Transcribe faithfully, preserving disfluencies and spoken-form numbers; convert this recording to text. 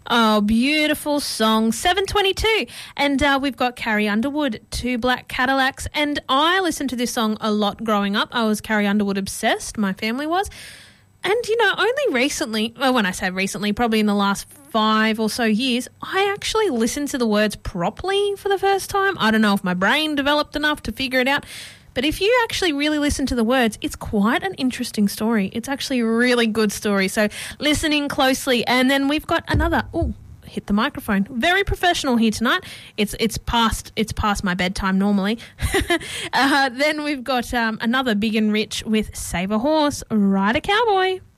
Oh, beautiful song, seven twenty-two. And uh, we've got Carrie Underwood, Two Black Cadillacs. And I listened to this song a lot growing up. I was Carrie Underwood obsessed, my family was. And, you know, only recently, well, when I say recently, probably in the last five or so years, I actually listened to the words properly for the first time. I don't know if my brain developed enough to figure it out. But if you actually really listen to the words, it's quite an interesting story. It's actually a really good story. So listening closely. And then we've got another, oh, hit the microphone. Very professional here tonight. It's it's past it's past my bedtime normally. uh, then we've got um, another Big and Rich with Save a Horse, Ride a Cowboy.